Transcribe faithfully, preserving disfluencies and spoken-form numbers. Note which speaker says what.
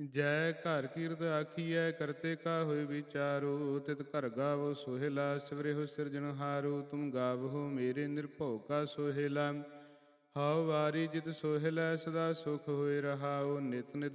Speaker 1: ਜੈ ਘਰ ਕੀਰਤ ਆਖੀਐ ਕਰਤੇ ਕਾ ਹੋਇ ਵਿਚਾਰੋ। ਤਿਤ ਘਰ ਗਾਵੋ ਸੋਹਿਲਾ ਸਵਰਿਹੁ ਸਿਰਜਣਹਾਰੋ। ਤੁਮ ਗਾਵਹੋ ਮੇਰੇ ਨਿਰਭਉ ਕਾ ਸੋਹਿਲਾ। ਹਉ ਵਾਰੀ ਜਿਤ ਸੋਹਿਲੈ ਸਦਾ ਸੁਖ ਹੋਇ ਰਹਾਉ। ਨਿਤ ਨਿਤ